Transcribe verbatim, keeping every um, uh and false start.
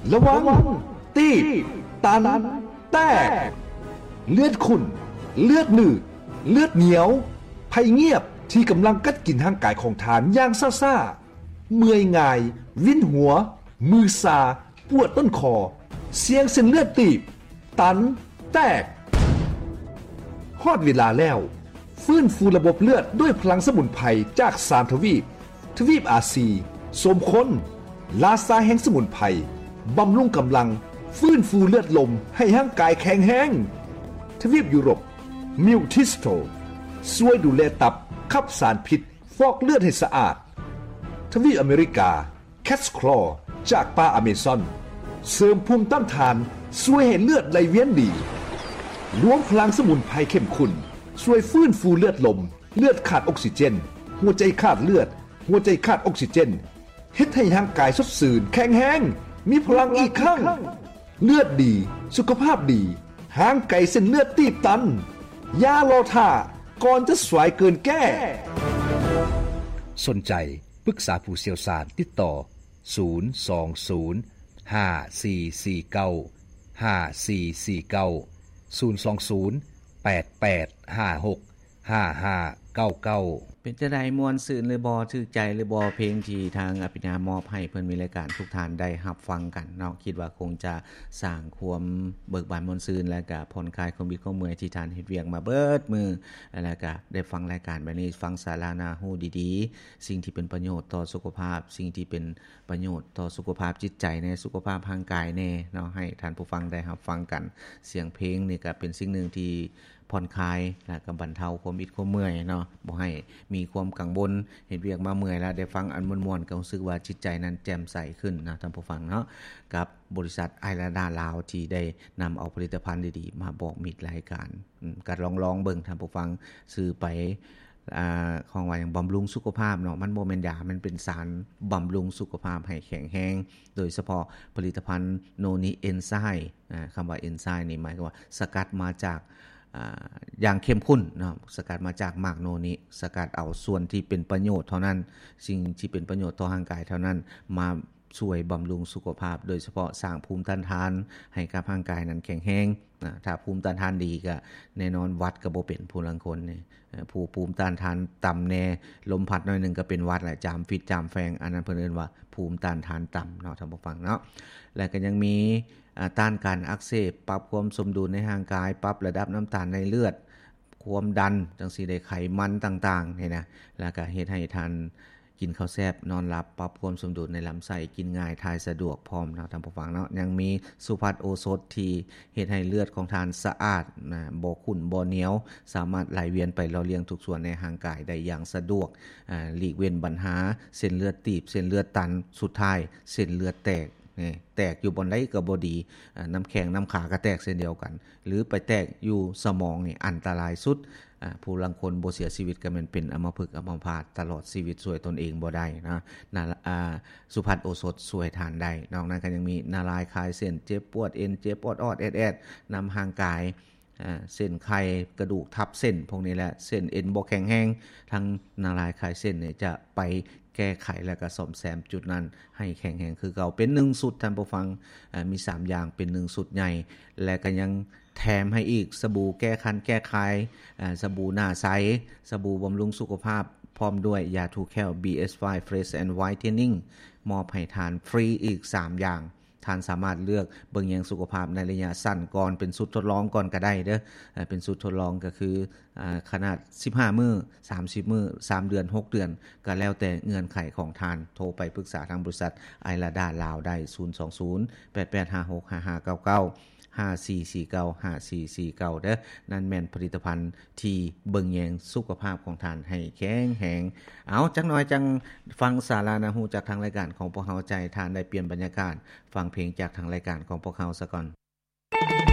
ระวังตีบตันแตกเลือดขุ่นเลือดหนืดเลือดเหนียวภัยเงียบที่กำลังกัดกินร่างกายของทานอย่างซ่าๆเมื่อยง่ายวินหัวมือซาปวดต้นคอเสียงเส้นเลือดตีบตันแตกฮอดเวลาแล้วฟื้นฟูระบบเลือดด้วยพลังสมุนไพรจากสามทวีปทวีปอาซีสมคนลาซาแห่งสมุนไพรบำรุงกำลังฟื้นฟูเลือดลมให้ร่างกายแข็งแรงทวีปยุโรปมิวทิสโตช่วยดูแลตับขับสารพิษฟอกเลือดให้สะอาดทวีปอเมริกาแคทคลอจากป่าอเมซอนเสริมภูมิต้านทานช่วยให้เลือดไหลเวียนดีรวมพลังสมุนไพรเข้มข้นช่วยฟื้นฟูเลือดลมเลือดขาดออกซิเจนหัวใจขาดเลือดหัวใจขาดออกซิเจนเฮ็ดให้ร่างกายสดชื่นแข็งแรงมีพลังอีกครั้งเลือดดีสุขภาพดีห่างไกลเส้นเลือดตีบตันอย่ารอท่าก่อนจะสายเกินแก้สนใจปรึกษาผู้เชี่ยวชาญติดต่อศูนย์ สอง ศูนย์ ห้า สี่ สี่ เก้า ห้า สี่ สี่ เก้า ศูนย์ สอง ศูนย์ แปด แปด ห้า หก ห้า ห้า เก้า เก้าเป็นจะได้มวนซื่นหรือบ่ถูกใจหรือบ่เพลงที่ทางอภิญามอบให้เพิ่นมีรายการทุกท่านได้รับฟังกันเนาะคิดว่าคงจะสร้างความเบิกบานมวนซื่นและก็ผ่อนคลายความวิตความเมื่อยที่ท่านเฮ็ดเวียกมาเบิดมื้อแล้วก็ได้ฟังรายการแบบนี้ฟังสาระน่ารู้ดีๆสิ่งที่เป็นประโยชน์ต่อสุขภาพสิ่งที่เป็นประโยชน์ต่อสุขภาพจิตใจแน่สุขภาพร่างกายแน่เนาะให้ท่านผู้ฟังได้รับฟังกันเสียงเพลงนี่ก็เป็นสิ่งนึงที่ผ่อนคลายและก็บรรเทาความอิดความเมื่อยเนาะบ่ให้มีความกังวลเฮ็ดเวียกมาเมื่อยแล้วได้ฟังอันม่วนๆก็รู้สึกว่าจิตใจนั้นแจ่มใสขึ้นนะท่านผู้ฟังเนาะกับบริษัทไอราดาลาวที่ได้นำเอาผลิตภัณฑ์ดีๆมาบอกมิตรรายการก็ลองๆเบิ่งท่านผู้ฟังซื้อไปอ่าของว่าอย่างบำรุงสุขภาพเนาะมันบ่แม่นยามันเป็นสารบำรุงสุขภาพให้แข็งแรงโดยเฉพาะผลิตภัณฑ์โนนิเอนไซม์อ่าคำว่าเอนไซม์นี่หมายความว่าสกัดมาจากอย่างเข้มข้นนะสกัดมาจากหมากโนนิสกัดเอาส่วนที่เป็นประโยชน์เท่านั้นสิ่งที่เป็นประโยชน์ต่อร่างกายเท่านั้นมาช่วยบำรุงสุขภาพโดยเฉพาะสร้างภูมิต้านทานให้กับร่างกายนั้นแข็งแรงนะถ้าภูมิต้านทานดีก็แน่นอนวัดก็บ่เป็นผู้ลางคนนี่ผู้ภูมิต้านทานต่ำแน่ลมพัดหน่อยนึงก็เป็นหวัดแหละจามฟิดจามแฟงอันนั้นเพิ่นเรียกว่าภูมิต้านทานต่ำเนาะท่านผู้ฟังเนาะและก็ยังมีต้านการอักเสบปรับความสมดุลในร่างกายปรับระดับน้ำตาลในเลือดความดันจังซี่ได้ไขมันต่างๆนี่นะแล้วก็เฮ็ดให้ท่านกินข้าวแซ่บนอนหลับปรับความสมดุลในลำไส้กินง่ายทายสะดวกพร้อมนะท่านผู้ฟังเนาะยังมีสุภัทโอสถที่เฮ็ดให้เลือดของท่านสะอาดนะบ่ขุ่นบ่เหนียวสามารถไหลเวียนไปหล่อเลี้ยงทุกส่วนในร่างกายได้อย่างสะดวกอ่าหลีกเว้นปัญหาเส้นเลือดตีบเส้นเลือดตันสุดท้ายเส้นเลือดแตกนี่แตกอยู่บนไหนก็บ่ดีน้ำแข็งน้ำขาก็แตกเช่นเดียวกันหรือไปแตกอยู่สมองนี่อันตรายสุดผู้ลังคนบ่เสียชีวิตก็แม่นเป็นอัมพฤกษ์อัมพาตตลอดชีวิตช่วยตนเองบ่ได้นะน่าอ่าสุภัทโอสถช่วยทานได้นอกนั้นก็ยังมีนารายคลายเส้นเจ็บปวดเอ็นเจ็บปวดออดแอดๆนำห่างกายอ่าเส้นไขกระดูกทับเส้นพวกนี้แหละเส้นเอ็นบ่แข็งแรงทั้งนารายคลายเส้นเนี่ยจะไปแก้ไขและก็ซ่อมแซมจุดนั้นให้แข็งแรงคือเก่าเป็นหนึ่งสุดท่านผู้ฟังมีสามอย่างเป็นหนึ่งสุดใหญ่และก็ยังแถมให้อีกสบู่แก้คันแก้คายสบู่หน้าใสสบู่บำรุงสุขภาพพร้อมด้วยยาทูแคล บี เอส ไฟว์ Fresh and Whitening มอบให้ทานฟรีอีกสามอย่างท่านสามารถเลือกเบิ่งแยงสุขภาพในระยะสั้นก่อนเป็นสุดทดลองก่อนก็ได้เด้อเป็นสุดทดลองก็คืออ่าขนาดสิบห้ามื้อสามสิบมื้อสามเดือนหกเดือนก็แล้วแต่เงื่อนไขของท่านโทรไปปรึกษาทางบริษัทไอราดาลาวได้ศูนย์ สอง ศูนย์ แปด แปด ห้า หก ห้า ห้า เก้า เก้า ห้า สี่ สี่ เก้า ห้า สี่ สี่ เก้าเด้อนั่นแม่นผลิตภัณฑ์ที่เบิ่งแยงสุขภาพของท่านให้แข็งแรงเอาจักหน่อยจังฟังสาระน่ารู้จากทางรายการของพวกเฮาใจท่านได้เปลี่ยนบรรยากาศฟังเพลงจากทางรายการของพวกเฮาซะก่อน